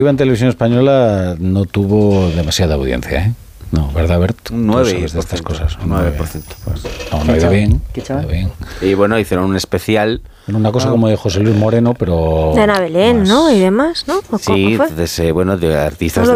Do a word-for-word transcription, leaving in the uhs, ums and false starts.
En Televisión Española no tuvo demasiada audiencia, ¿eh? No, ¿verdad, Bert? Un nueve de estas cosas. Un nueve por ciento. Pues, no, no ha ido bien, ha ido bien. Y bueno, hicieron un especial. Una cosa como de José Luis Moreno, pero... De Ana Belén, más... ¿no? Y demás, ¿no? Sí, de ese, bueno, de artistas